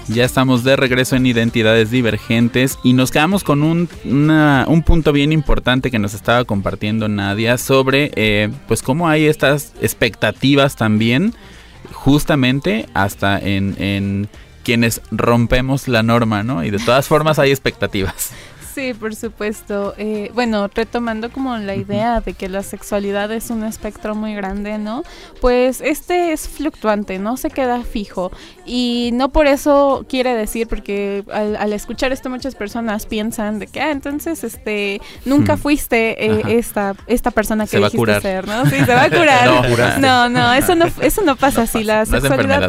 Ya estamos de regreso en Identidades Divergentes y nos quedamos con un punto bien importante que nos estaba compartiendo Nadia sobre pues cómo hay estas expectativas también justamente hasta en quienes rompemos la norma, ¿no? Y de todas formas hay expectativas. Sí, por supuesto. Bueno, retomando como la idea de que la sexualidad es un espectro muy grande, ¿no? Pues es fluctuante, no se queda fijo. Y no por eso quiere decir, porque al escuchar esto muchas personas piensan de que, entonces, nunca fuiste esta persona que dijiste ser, ¿no? Sí, se va a curar. No, eso no pasa así. La sexualidad,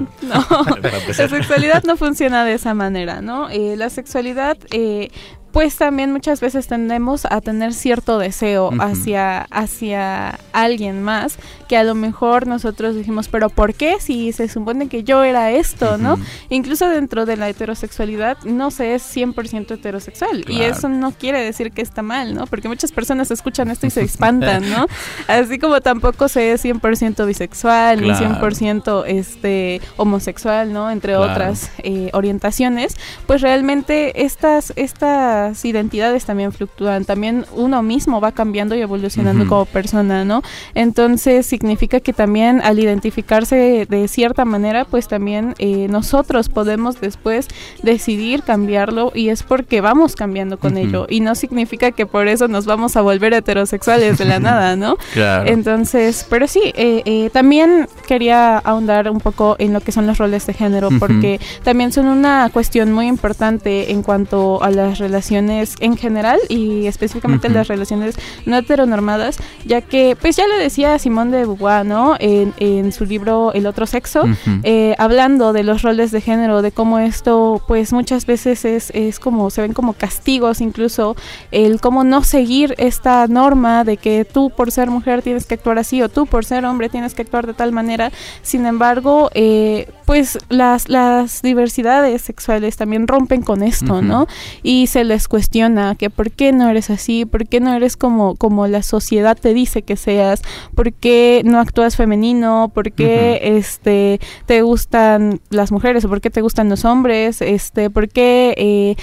la sexualidad no funciona de esa manera, ¿no? La sexualidad, pues también muchas veces tendemos a tener cierto deseo hacia alguien más, que a lo mejor nosotros dijimos, pero ¿por qué? Si se supone que yo era esto, ¿no? Incluso dentro de la heterosexualidad no se es 100% heterosexual, claro. Y eso no quiere decir que está mal, ¿no? Porque muchas personas escuchan esto y se espantan, ¿no? Así como tampoco se es 100% bisexual, claro. Ni 100% homosexual, ¿no? Entre claro. Otras orientaciones, pues realmente estas identidades también fluctúan, también uno mismo va cambiando y evolucionando como persona, ¿no? Entonces significa que también al identificarse de cierta manera, pues también nosotros podemos después decidir cambiarlo, y es porque vamos cambiando con ello, y no significa que por eso nos vamos a volver heterosexuales de la nada, ¿no? Claro. Entonces, pero sí, también quería ahondar un poco en lo que son los roles de género, porque también son una cuestión muy importante en cuanto a las relaciones en general y específicamente las relaciones no heteronormadas, ya que, pues ya lo decía Simone de Beauvoir, ¿no? En su libro El otro sexo, hablando de los roles de género, de cómo esto, pues muchas veces es como, se ven como castigos, incluso el cómo no seguir esta norma de que tú por ser mujer tienes que actuar así, o tú por ser hombre tienes que actuar de tal manera. Sin embargo, pues las diversidades sexuales también rompen con esto, ¿no? Y se les cuestiona que por qué no eres así, por qué no eres como la sociedad te dice que seas, por qué no actúas femenino, por qué te gustan las mujeres o por qué te gustan los hombres, por qué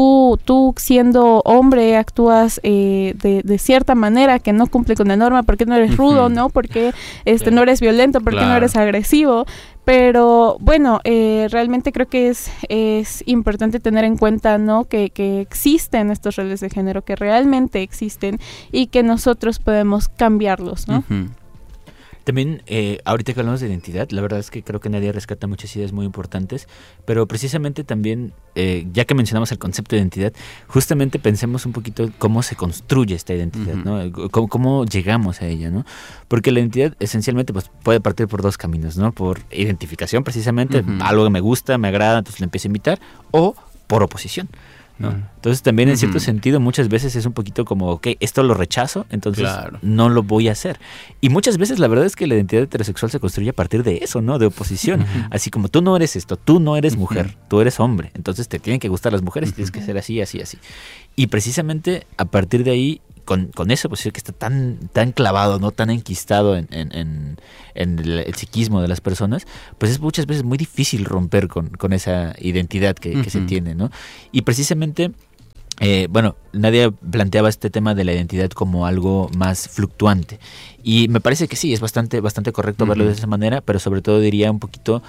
tú siendo hombre actúas de cierta manera que no cumple con la norma, por qué no eres rudo, ¿no? Por qué no eres violento, por qué no eres agresivo. Pero bueno, realmente creo que es importante tener en cuenta, ¿no? Que existen estos roles de género, que realmente existen y que nosotros podemos cambiarlos, ¿no? También, ahorita que hablamos de identidad, la verdad es que creo que Nadia rescata muchas ideas muy importantes, pero precisamente también, ya que mencionamos el concepto de identidad, justamente pensemos un poquito cómo se construye esta identidad, ¿no? Cómo llegamos a ella, ¿no? Porque la identidad esencialmente pues, puede partir por dos caminos, ¿no? Por identificación, precisamente, algo que me gusta, me agrada, entonces lo empiezo a imitar, o por oposición, ¿no? Entonces también en cierto sentido muchas veces es un poquito como, ok, esto lo rechazo, entonces no lo voy a hacer. Y muchas veces la verdad es que la identidad heterosexual se construye a partir de eso, ¿no? De oposición. Así como tú no eres esto, tú no eres mujer, tú eres hombre, entonces te tienen que gustar las mujeres y tienes que ser así, así, así. Y precisamente a partir de ahí, con eso, pues que está tan clavado, ¿no? Tan enquistado en el psiquismo de las personas, pues es muchas veces muy difícil romper con esa identidad que se tiene, ¿no? Y precisamente, bueno, Nadia planteaba este tema de la identidad como algo más fluctuante. Y me parece que sí, es bastante correcto verlo de esa manera, pero sobre todo diría un poquito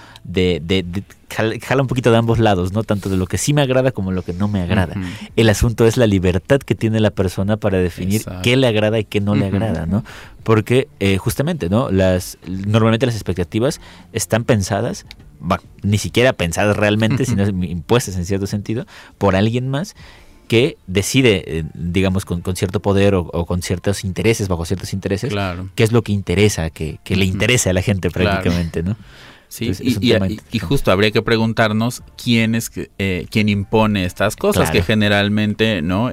jala un poquito de ambos lados, ¿no? Tanto de lo que sí me agrada como lo que no me agrada. El asunto es la libertad que tiene la persona para definir qué le agrada y qué no le agrada, ¿no? Porque justamente, ¿no? Normalmente las expectativas están pensadas, ni siquiera pensadas realmente, sino impuestas en cierto sentido, por alguien más que decide, digamos, con cierto poder o con ciertos intereses, bajo ciertos intereses, qué es lo que interesa, que le interesa a la gente prácticamente, ¿no? Sí, y justo habría que preguntarnos quién impone estas cosas, que generalmente, ¿no?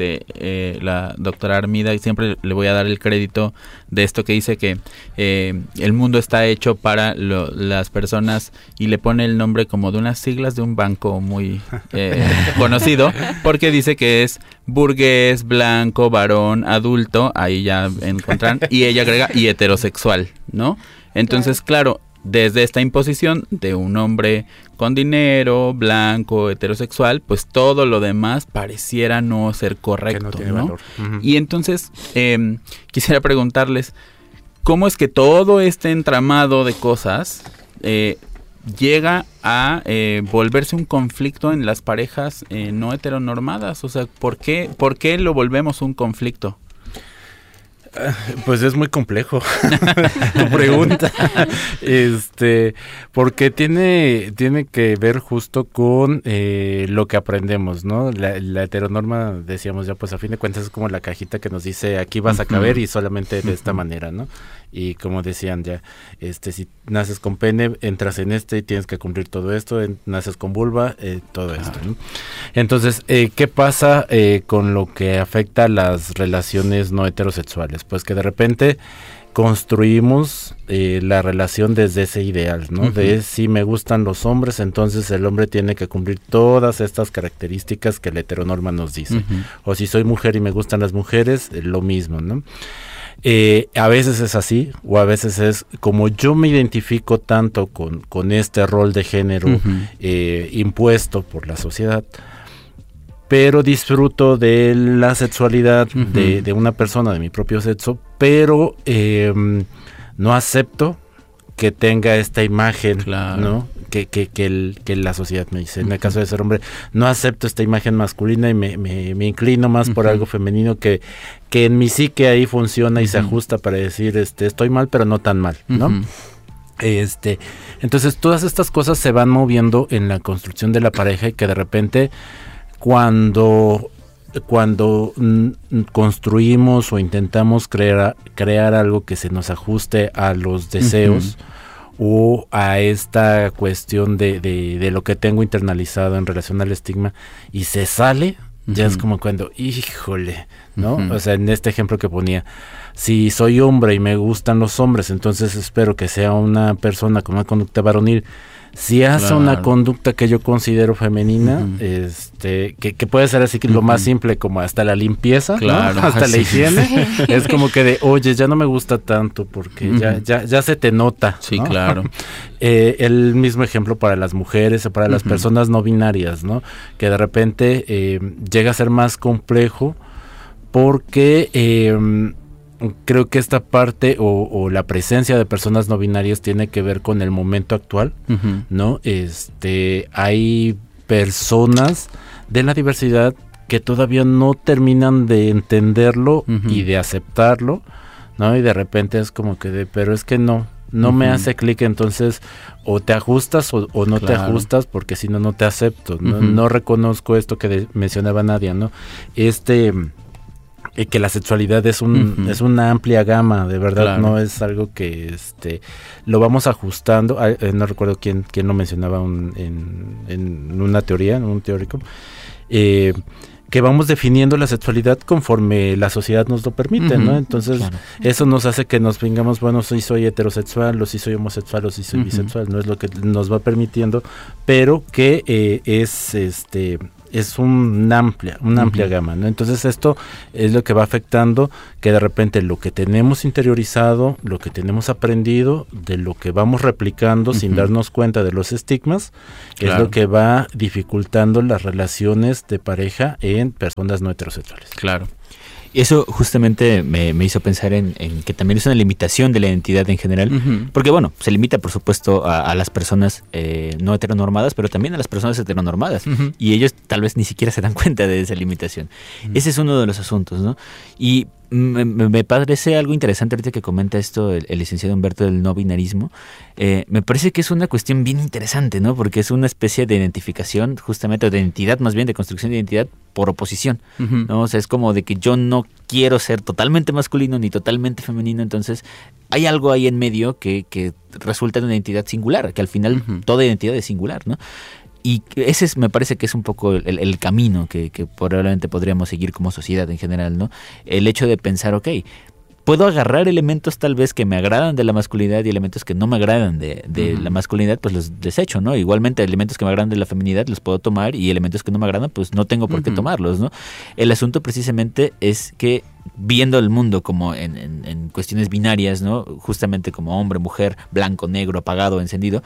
La doctora Armida, siempre le voy a dar el crédito de esto que dice que el mundo está hecho para las personas, y le pone el nombre como de unas siglas de un banco muy conocido, porque dice que es burgués, blanco, varón, adulto, ahí ya encontrarán, y ella agrega, y heterosexual, ¿no? Entonces, claro, desde esta imposición de un hombre con dinero, blanco, heterosexual, pues todo lo demás pareciera no ser correcto, que no tiene valor. Y entonces quisiera preguntarles, ¿cómo es que todo este entramado de cosas llega a volverse un conflicto en las parejas no heteronormadas? O sea, ¿por qué lo volvemos un conflicto? Pues es muy complejo tu pregunta, porque tiene que ver justo con lo que aprendemos, ¿no? La heteronorma, decíamos ya, pues a fin de cuentas es como la cajita que nos dice aquí vas a caber y solamente de esta manera, ¿no? Y como decían ya, si naces con pene, entras en y tienes que cumplir todo esto, naces con vulva, todo esto, ¿no? Entonces, ¿qué pasa con lo que afecta a las relaciones no heterosexuales? Pues que de repente construimos la relación desde ese ideal, ¿no? De si me gustan los hombres, entonces el hombre tiene que cumplir todas estas características que la heteronorma nos dice. O si soy mujer y me gustan las mujeres, lo mismo, ¿no? A veces es así, o a veces es como yo me identifico tanto con este rol de género impuesto por la sociedad, pero disfruto de la sexualidad de una persona de mi propio sexo, pero no acepto que tenga esta imagen, ¿no? Que la sociedad me dice. En el caso de ser hombre, no acepto esta imagen masculina y me inclino más por algo femenino que en mi psique ahí funciona y se ajusta para decir, estoy mal, pero no tan mal, ¿no? Entonces todas estas cosas se van moviendo en la construcción de la pareja y que de repente cuando construimos o intentamos crear algo que se nos ajuste a los deseos o a esta cuestión de lo que tengo internalizado en relación al estigma y se sale, ya es como cuando, híjole, ¿no? O sea, en este ejemplo que ponía, si soy hombre y me gustan los hombres, entonces espero que sea una persona con una conducta varonil. Si hace una conducta que yo considero femenina, que puede ser así que lo más simple como hasta la limpieza, ¿no? Hasta la higiene, es como que de, oye, ya no me gusta tanto porque ya se te nota. Sí, ¿no? claro. El mismo ejemplo para las mujeres o para las personas no binarias, ¿no? Que de repente llega a ser más complejo porque creo que esta parte o la presencia de personas no binarias tiene que ver con el momento actual, ¿no? Hay personas de la diversidad que todavía no terminan de entenderlo y de aceptarlo, ¿no? Y de repente es como que pero es que no me hace clic, entonces o te ajustas o no te ajustas, porque si no te acepto, no reconozco esto que mencionaba Nadia, ¿no? Que la sexualidad es una amplia gama, de verdad, no es algo que lo vamos ajustando. No recuerdo quién lo mencionaba en una teoría, en un teórico, que vamos definiendo la sexualidad conforme la sociedad nos lo permite, ¿no? Entonces, eso nos hace que nos vengamos, bueno, si soy heterosexual, o si soy homosexual, o si soy bisexual, no es lo que nos va permitiendo, pero que es una amplia gama, ¿no? Entonces esto es lo que va afectando que de repente lo que tenemos interiorizado, lo que tenemos aprendido, de lo que vamos replicando sin darnos cuenta de los estigmas, es lo que va dificultando las relaciones de pareja en personas no heterosexuales. Claro. Eso justamente me hizo pensar en que también es una limitación de la identidad en general, porque bueno, se limita por supuesto a las personas no heteronormadas, pero también a las personas heteronormadas, y ellos tal vez ni siquiera se dan cuenta de esa limitación. Ese es uno de los asuntos, ¿no? Y me parece algo interesante ahorita que comenta esto el licenciado Humberto del no binarismo. Me parece que es una cuestión bien interesante, ¿no? Porque es una especie de identificación, justamente, de identidad, más bien de construcción de identidad por oposición, ¿no? O sea, es como de que yo no quiero ser totalmente masculino ni totalmente femenino, entonces hay algo ahí en medio que resulta en una identidad singular, que al final toda identidad es singular, ¿no? Y ese me parece que es un poco el camino que probablemente podríamos seguir como sociedad en general, ¿no? El hecho de pensar, ok, puedo agarrar elementos tal vez que me agradan de la masculinidad y elementos que no me agradan de la masculinidad, pues los desecho, ¿no? Igualmente elementos que me agradan de la feminidad los puedo tomar y elementos que no me agradan, pues no tengo por qué tomarlos, ¿no? El asunto precisamente es que viendo el mundo como en cuestiones binarias, ¿no? Justamente como hombre, mujer, blanco, negro, apagado, encendido,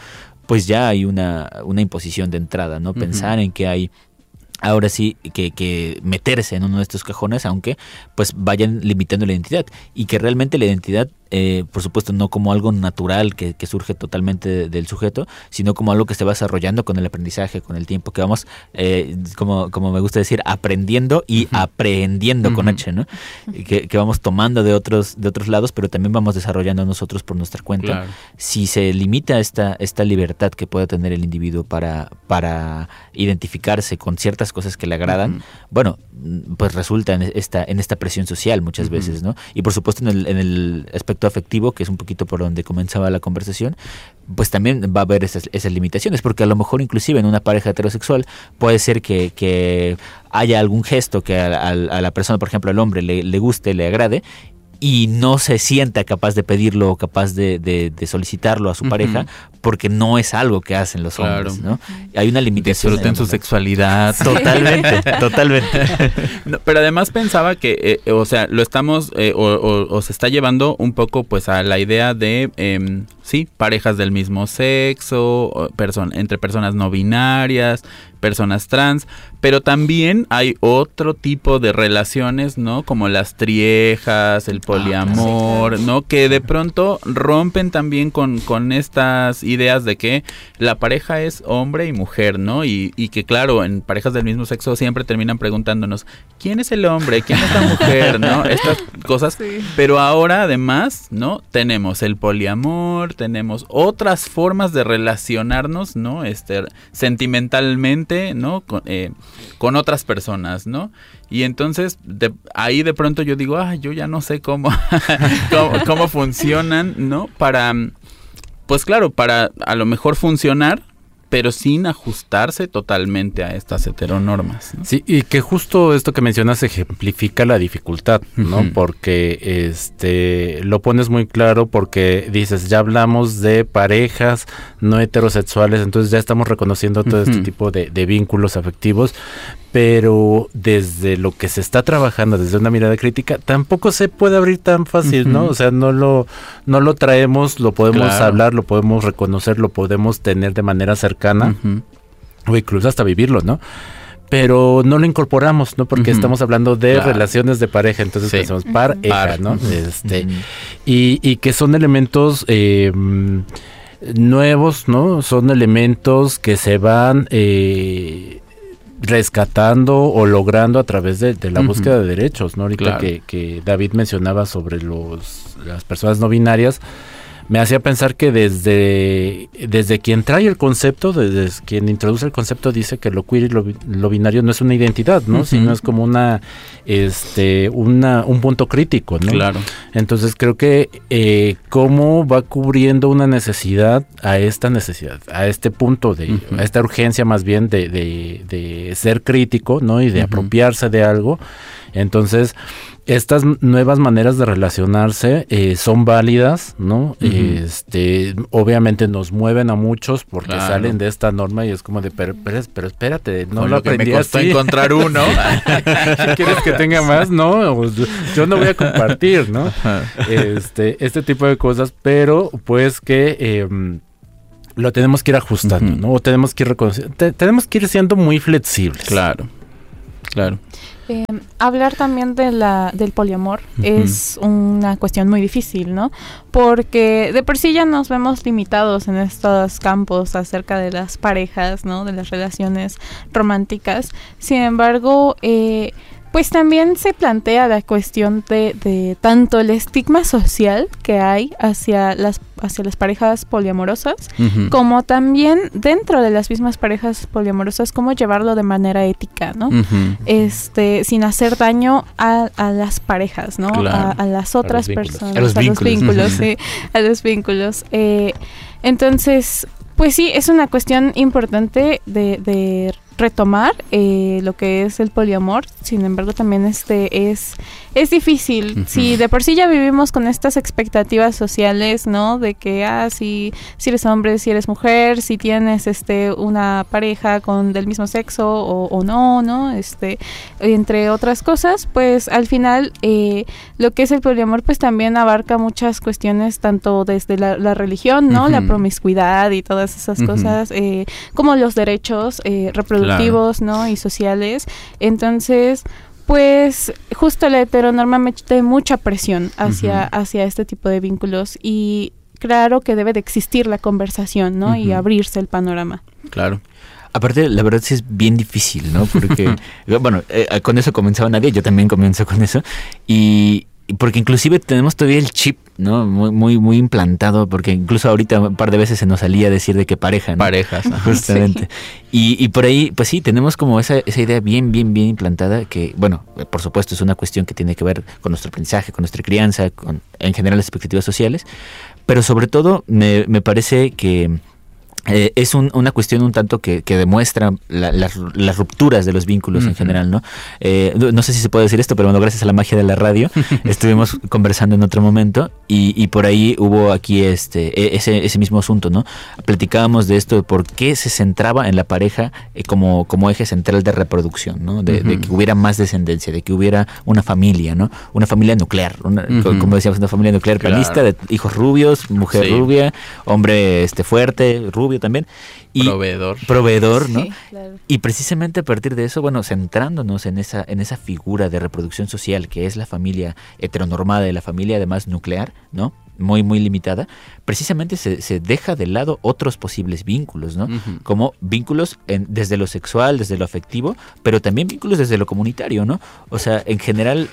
pues ya hay una imposición de entrada, ¿no? Pensar en que hay ahora sí que meterse en uno de estos cajones, aunque pues vayan limitando la identidad, y que realmente la identidad, por supuesto, no como algo natural que surge totalmente del sujeto, sino como algo que se va desarrollando con el aprendizaje, con el tiempo, que vamos, como me gusta decir, aprendiendo y aprehendiendo con H, ¿no? Que vamos tomando de otros lados, pero también vamos desarrollando nosotros por nuestra cuenta. Claro. Si se limita esta libertad que puede tener el individuo para identificarse con ciertas cosas que le agradan, bueno, pues resulta en esta presión social muchas veces, ¿no? Y por supuesto en el aspecto afectivo, que es un poquito por donde comenzaba la conversación, pues también va a haber esas limitaciones, porque a lo mejor inclusive en una pareja heterosexual puede ser que haya algún gesto que a la persona, por ejemplo al hombre, le guste, le agrade, y no se sienta capaz de pedirlo o capaz de solicitarlo a su pareja, porque no es algo que hacen los hombres, ¿no? Hay una limitación. Disfruten su sexualidad. Totalmente, totalmente. No, pero además pensaba que, o sea, lo estamos, o se está llevando un poco pues a la idea de, sí, parejas del mismo sexo, entre personas no binarias, personas trans, pero también hay otro tipo de relaciones, ¿no? Como las triejas, el poliamor, ¿no? Que de pronto rompen también con estas ideas de que la pareja es hombre y mujer, ¿no? Y que claro, en parejas del mismo sexo siempre terminan preguntándonos, ¿quién es el hombre? ¿Quién es la mujer? ¿No? Estas cosas. Sí. Pero ahora además, ¿no? Tenemos el poliamor, tenemos otras formas de relacionarnos, ¿no? Sentimentalmente, ¿no? Con otras personas, ¿no? Y entonces ahí de pronto yo digo, yo ya no sé cómo funcionan, ¿no? Pues claro, para a lo mejor funcionar, pero sin ajustarse totalmente a estas heteronormas, ¿no? Sí, y que justo esto que mencionas ejemplifica la dificultad, ¿no? Porque lo pones muy claro, porque dices, ya hablamos de parejas no heterosexuales, entonces ya estamos reconociendo todo este tipo de vínculos afectivos, pero desde lo que se está trabajando, desde una mirada crítica, tampoco se puede abrir tan fácil, ¿no? O sea, no lo traemos, lo podemos hablar, lo podemos reconocer, lo podemos tener de manera cercana, o incluso hasta vivirlo, ¿no? Pero no lo incorporamos, ¿no? Porque estamos hablando de relaciones de pareja, entonces pensamos pareja, ¿no? Y que son elementos nuevos, ¿no? Son elementos que se van rescatando o logrando a través de la búsqueda de derechos, ¿no? Ahorita que David mencionaba sobre las personas no binarias, me hacía pensar que desde quien trae el concepto, desde quien introduce el concepto, dice que lo queer y lo binario no es una identidad, ¿no? Sino es como un punto crítico, ¿no? Claro. Entonces creo que cómo va cubriendo una necesidad, a este punto a esta urgencia más bien de ser crítico, ¿no? Y de apropiarse de algo. Entonces, estas nuevas maneras de relacionarse son válidas, ¿no? Obviamente nos mueven a muchos porque salen de esta norma y es como de, pero espérate, no lo aprendí me costó así. Encontrar uno. ¿Quieres que tenga más? No, yo no voy a compartir, ¿no? Este tipo de cosas, pero pues que lo tenemos que ir ajustando, ¿no? O tenemos que ir siendo muy flexibles. Claro. Hablar también del poliamor es una cuestión muy difícil, ¿no? Porque de por sí ya nos vemos limitados en estos campos acerca de las parejas, ¿no? De las relaciones románticas. Sin embargo, pues también se plantea la cuestión de tanto el estigma social que hay hacia las parejas poliamorosas, como también dentro de las mismas parejas poliamorosas, cómo llevarlo de manera ética, ¿no? Sin hacer daño a las parejas, ¿no? Claro. A las otras personas, a los vínculos, sí, a los vínculos. Entonces, pues sí, es una cuestión importante de retomar lo que es el poliamor. Sin embargo, también es difícil. Si de por sí ya vivimos con estas expectativas sociales, ¿no? De que si eres hombre, si eres mujer, si tienes una pareja del mismo sexo o no, ¿no? Entre otras cosas, pues al final lo que es el poliamor pues también abarca muchas cuestiones, tanto desde la religión, ¿no? La promiscuidad y todas esas cosas, como los derechos reproductivos, ¿no? Y sociales. Entonces, pues justo la heteronorma mete mucha presión hacia este tipo de vínculos, y claro que debe de existir la conversación, ¿no? Y abrirse el panorama. Claro. Aparte, la verdad sí es bien difícil, ¿no? Porque, bueno, con eso comenzaba Nadia, yo también comienzo con eso, y porque inclusive tenemos todavía el chip, ¿no? Muy, muy implantado, porque incluso ahorita un par de veces se nos salía decir de que pareja, ¿no? Parejas. Justamente. Sí. Y por ahí, pues sí, tenemos como esa idea bien implantada que, bueno, por supuesto es una cuestión que tiene que ver con nuestro aprendizaje, con nuestra crianza, con en general las expectativas sociales, pero sobre todo me parece que es una cuestión un tanto que demuestra las rupturas de los vínculos en general, ¿no? No sé si se puede decir esto, pero bueno, gracias a la magia de la radio estuvimos conversando en otro momento y por ahí hubo aquí ese mismo asunto, ¿no? Platicábamos de esto, de por qué se centraba en la pareja como eje central de reproducción, ¿no? De que hubiera más descendencia, de que hubiera una familia, ¿no? Una familia nuclear, como decíamos, una familia nuclear planista, de hijos rubios, mujer rubia, hombre fuerte, rubio también, y proveedor, ¿no? Sí, claro. Y precisamente a partir de eso, bueno, centrándonos en esa figura de reproducción social que es la familia heteronormada y la familia además nuclear, ¿no? Muy, muy limitada, precisamente se deja de lado otros posibles vínculos, ¿no? Como vínculos desde lo sexual, desde lo afectivo, pero también vínculos desde lo comunitario, ¿no? O sea, en general,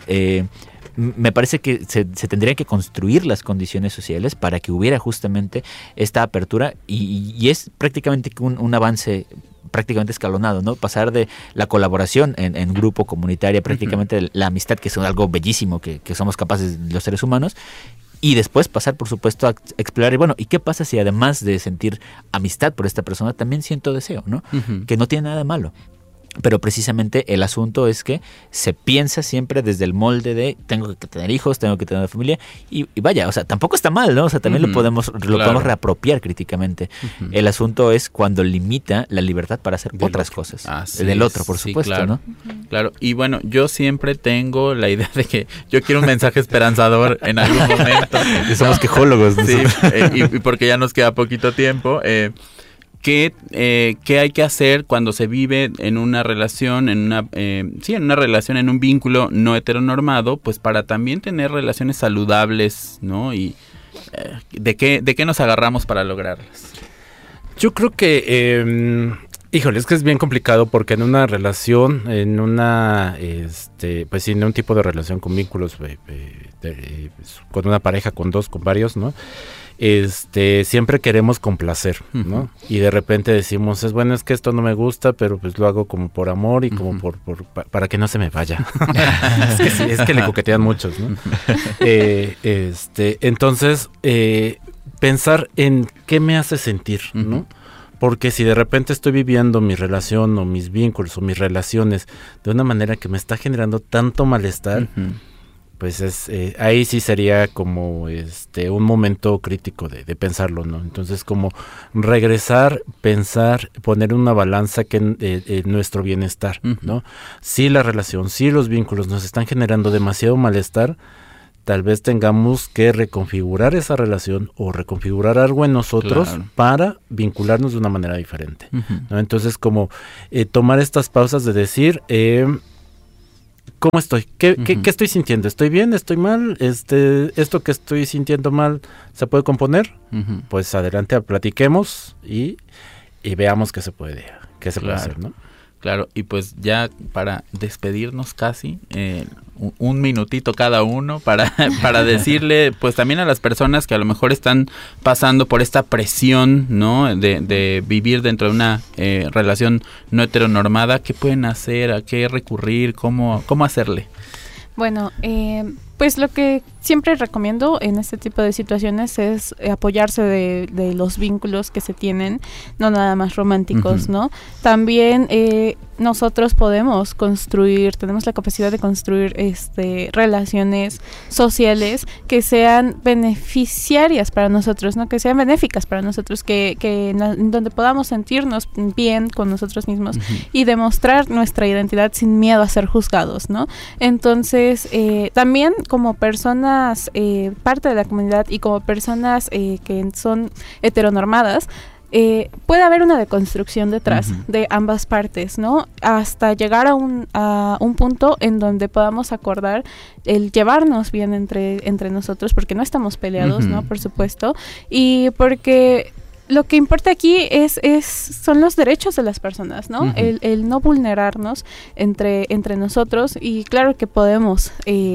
me parece que se tendrían que construir las condiciones sociales para que hubiera justamente esta apertura y es prácticamente un avance prácticamente escalonado, ¿no? Pasar de la colaboración en grupo comunitaria, prácticamente la amistad, que es algo bellísimo que somos capaces los seres humanos, y después pasar, por supuesto, a explorar, bueno, ¿y qué pasa si además de sentir amistad por esta persona, también siento deseo, ¿no? Que no tiene nada de malo. Pero precisamente el asunto es que se piensa siempre desde el molde de tengo que tener hijos, tengo que tener una familia y vaya, o sea, tampoco está mal, ¿no? O sea, también lo podemos reapropiar críticamente. El asunto es cuando limita la libertad para hacer otras cosas. Del otro, por supuesto, claro, ¿no? Claro, y bueno, yo siempre tengo la idea de que yo quiero un mensaje esperanzador en algún momento. Que somos quejólogos. Sí, y porque ya nos queda poquito tiempo. ¿Qué hay que hacer cuando se vive en una relación, en una relación, en un vínculo no heteronormado, pues para también tener relaciones saludables, ¿no? Y ¿de qué nos agarramos para lograrlas? Yo creo que, híjole, es que es bien complicado porque en una relación, pues sí, en un tipo de relación con vínculos, con una pareja, con dos, con varios, ¿no? Siempre queremos complacer, ¿no? Y de repente decimos, es que esto no me gusta, pero pues lo hago como por amor y como para que no se me vaya. es que le coquetean muchos, ¿no? Entonces, pensar en qué me hace sentir, ¿no? Porque si de repente estoy viviendo mi relación o mis vínculos o mis relaciones de una manera que me está generando tanto malestar, pues ahí sí sería como un momento crítico de pensarlo, ¿no? Entonces como regresar, pensar, poner una balanza que nuestro bienestar, ¿no? Si la relación, si los vínculos nos están generando demasiado malestar, tal vez tengamos que reconfigurar esa relación o reconfigurar algo en nosotros para vincularnos de una manera diferente, ¿no? Entonces como tomar estas pausas de decir, ¿cómo estoy? ¿Qué estoy sintiendo? ¿Estoy bien? ¿Estoy mal? ¿Esto que estoy sintiendo mal se puede componer? Pues adelante, platiquemos y veamos qué se puede hacer, ¿no? Claro, y pues ya para despedirnos casi, un minutito cada uno para decirle pues también a las personas que a lo mejor están pasando por esta presión, ¿no? De vivir dentro de una relación no heteronormada, ¿qué pueden hacer? ¿A qué recurrir? ¿Cómo hacerle? Bueno, Pues lo que siempre recomiendo en este tipo de situaciones es apoyarse de los vínculos que se tienen, no nada más románticos, ¿no? También nosotros podemos tenemos la capacidad de construir relaciones sociales que sean beneficiarias para nosotros, ¿no? Que sean benéficas para nosotros, donde podamos sentirnos bien con nosotros mismos y demostrar nuestra identidad sin miedo a ser juzgados, ¿no? Entonces, también como personas parte de la comunidad y como personas que son heteronormadas, puede haber una deconstrucción detrás de ambas partes, ¿no? Hasta llegar a un punto en donde podamos acordar el llevarnos bien entre nosotros, porque no estamos peleados, ¿no? Por supuesto, y porque lo que importa aquí son los derechos de las personas, ¿no? El no vulnerarnos entre nosotros, y claro que podemos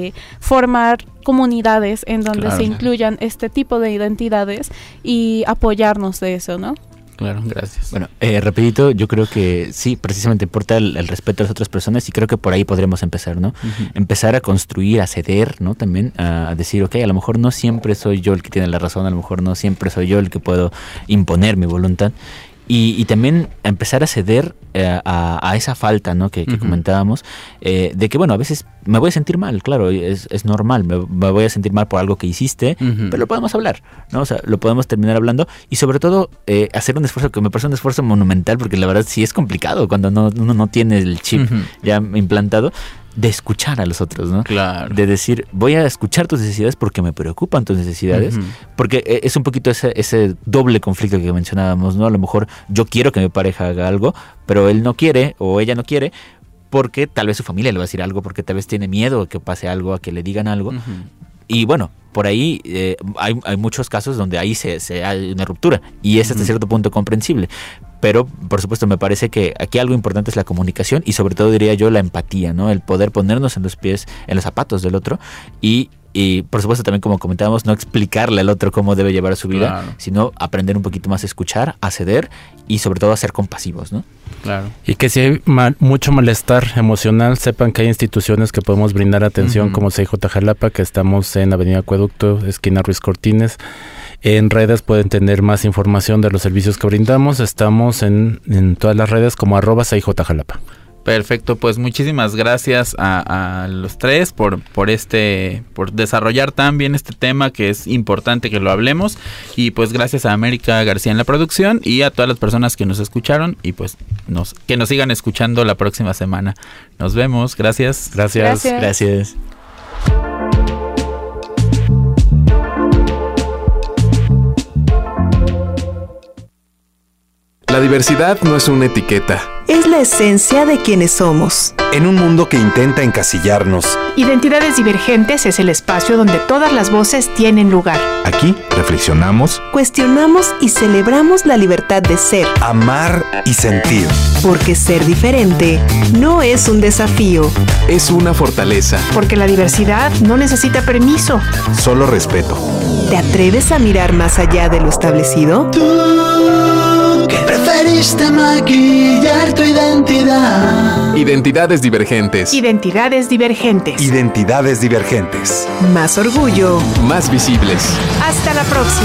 formar comunidades en donde se incluyan este tipo de identidades y apoyarnos de eso, ¿no? Claro, gracias. Bueno, rapidito, yo creo que sí, precisamente importa el respeto a las otras personas, y creo que por ahí podremos empezar, ¿no? Empezar a construir, a ceder, ¿no? También a decir, ok, a lo mejor no siempre soy yo el que tiene la razón, a lo mejor no siempre soy yo el que puedo imponer mi voluntad. Y también empezar a ceder a esa falta, ¿no? que comentábamos, de que, bueno, a veces me voy a sentir mal, claro, es normal, me voy a sentir mal por algo que hiciste, pero lo podemos hablar, ¿no? O sea, lo podemos terminar hablando, y sobre todo hacer un esfuerzo, que me parece un esfuerzo monumental, porque la verdad sí es complicado cuando uno no tiene el chip ya implantado, de escuchar a los otros, ¿no? Claro. De decir, voy a escuchar tus necesidades porque me preocupan tus necesidades, porque es un poquito ese doble conflicto que mencionábamos, ¿no? A lo mejor yo quiero que mi pareja haga algo, pero él no quiere o ella no quiere, porque tal vez su familia le va a decir algo, porque tal vez tiene miedo a que pase algo, a que le digan algo. Y bueno, por ahí hay muchos casos donde ahí se hay una ruptura, y es hasta cierto punto comprensible. Pero, por supuesto, me parece que aquí algo importante es la comunicación, y sobre todo, diría yo, la empatía, ¿no? El poder ponernos en los zapatos del otro, y por supuesto también, como comentábamos, no explicarle al otro cómo debe llevar su vida, sino aprender un poquito más a escuchar, a ceder, y sobre todo a ser compasivos, ¿no? Claro. Y que si hay mucho malestar emocional, sepan que hay instituciones que podemos brindar atención, como CIJ Jalapa, que estamos en Avenida Acueducto, esquina Ruiz Cortines. En redes pueden tener más información de los servicios que brindamos. Estamos en todas las redes como @CIJ Jalapa. Perfecto, pues muchísimas gracias a los tres por desarrollar tan bien este tema, que es importante que lo hablemos, y pues gracias a América García en la producción, y a todas las personas que nos escucharon, y pues que nos sigan escuchando la próxima semana. Nos vemos, gracias. Gracias. La diversidad no es una etiqueta. Es la esencia de quienes somos. En un mundo que intenta encasillarnos, Identidades Divergentes es el espacio donde todas las voces tienen lugar. aquí reflexionamos, Cuestionamos y celebramos la libertad de ser. amar y sentir. Porque ser diferente no es un desafío. Es una fortaleza. Porque la diversidad no necesita permiso. Solo respeto. ¿Te atreves a mirar más allá de lo establecido? Tú que preferiste maquillar tu identidad. Identidades Divergentes. Identidades Divergentes. Identidades divergentes. Más orgullo. Más visibles. Hasta la próxima.